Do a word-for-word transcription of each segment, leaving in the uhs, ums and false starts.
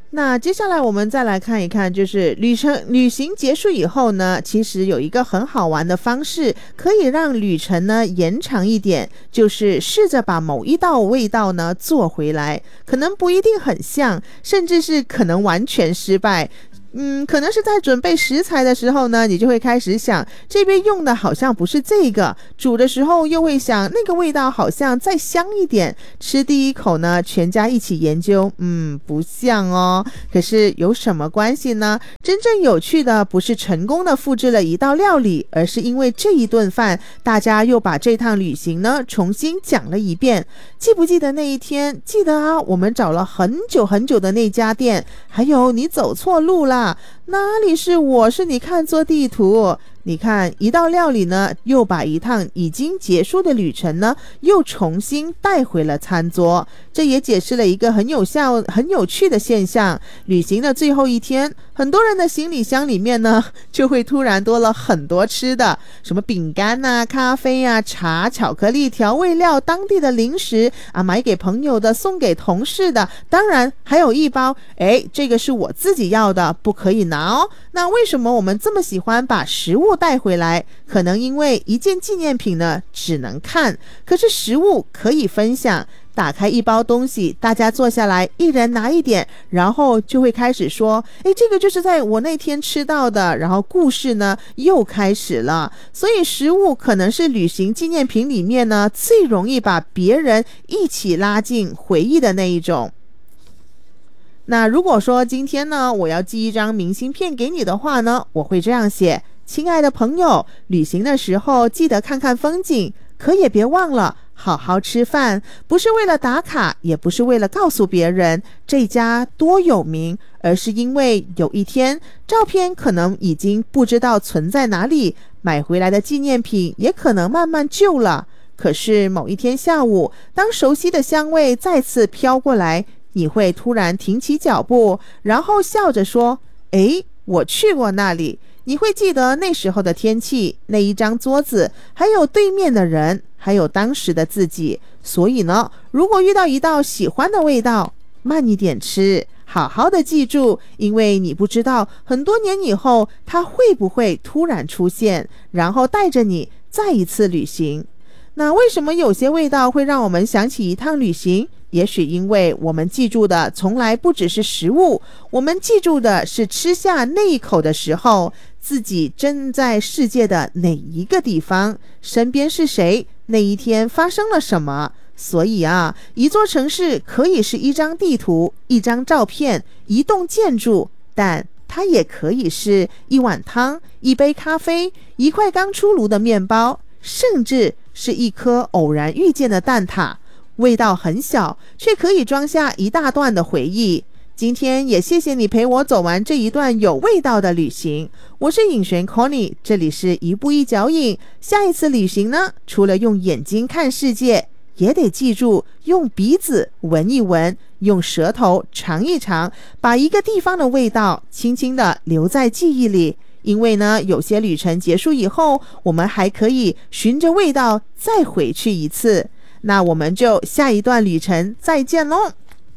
那接下来我们再来看一看，就是旅程旅行结束以后呢，其实有一个很好玩的方式可以让旅程呢延长一点，就是试着把某一道味道呢做回来，可能不一定很像，甚至是可能完全失败。嗯，可能是在准备食材的时候呢，你就会开始想，这边用的好像不是这个，煮的时候又会想那个味道好像再香一点，吃第一口呢，全家一起研究，嗯，不像哦。可是有什么关系呢？真正有趣的不是成功的复制了一道料理，而是因为这一顿饭，大家又把这趟旅行呢重新讲了一遍。记不记得那一天？记得啊，我们找了很久很久的那家店，还有你走错路啦，哪里是我，是你看错地图。你看一道料理呢，又把一趟已经结束的旅程呢，又重新带回了餐桌。这也解释了一个很有效、很有趣的现象：旅行的最后一天，很多人的行李箱里面呢，就会突然多了很多吃的，什么饼干啊、咖啡啊、茶、巧克力、调味料、当地的零食啊，买给朋友的、送给同事的，当然还有一包，哎，这个是我自己要的，不可以拿哦。那为什么我们这么喜欢把食物带回来？可能因为一件纪念品呢只能看，可是食物可以分享。打开一包东西，大家坐下来，一人拿一点，然后就会开始说，诶，这个就是在我那天吃到的，然后故事呢又开始了。所以食物可能是旅行纪念品里面呢最容易把别人一起拉进回忆的那一种。那如果说今天呢，我要寄一张明信片给你的话呢，我会这样写：亲爱的朋友，旅行的时候记得看看风景，可也别忘了好好吃饭，不是为了打卡，也不是为了告诉别人这家多有名，而是因为有一天照片可能已经不知道存在哪里，买回来的纪念品也可能慢慢旧了。可是某一天下午，当熟悉的香味再次飘过来，你会突然停起脚步，然后笑着说，诶，我去过那里。你会记得那时候的天气，那一张桌子，还有对面的人，还有当时的自己。所以呢，如果遇到一道喜欢的味道，慢一点吃，好好的记住，因为你不知道很多年以后它会不会突然出现，然后带着你再一次旅行。那为什么有些味道会让我们想起一趟旅行？也许因为我们记住的从来不只是食物，我们记住的是吃下那一口的时候，自己正在世界的哪一个地方，身边是谁，那一天发生了什么。所以啊，一座城市可以是一张地图，一张照片，一栋建筑，但它也可以是一碗汤，一杯咖啡，一块刚出炉的面包，甚至是一颗偶然遇见的蛋挞。味道很小，却可以装下一大段的回忆。今天也谢谢你陪我走完这一段有味道的旅行。我是尹璇 Connie， 这里是一步一脚印。下一次旅行呢，除了用眼睛看世界，也得记住用鼻子闻一闻，用舌头尝一尝，把一个地方的味道轻轻地留在记忆里。因为呢，有些旅程结束以后，我们还可以循着味道再回去一次。那我们就下一段旅程再见咯。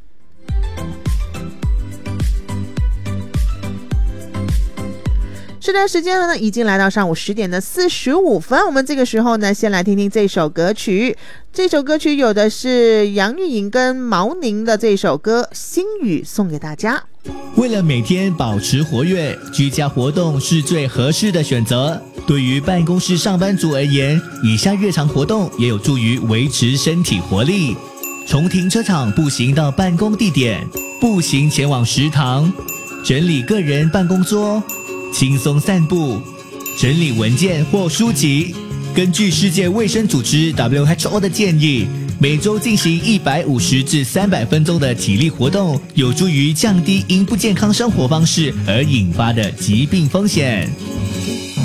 是的，时间呢已经来到上午十点的四十五分。我们这个时候呢，先来听听这首歌曲。这首歌曲有的是杨钰莹跟毛宁的这首歌《心语》，送给大家。 为了每天保持活跃，居家活动是最合适的选择。对于办公室上班族而言，以下日常活动也有助于维持身体活力。从停车场步行到办公地点，步行前往食堂，整理个人办公桌，轻松散步，整理文件或书籍。根据世界卫生组织 W H O 的建议，每周进行一百五十至三百分钟的体力活动，有助于降低因不健康生活方式而引发的疾病风险。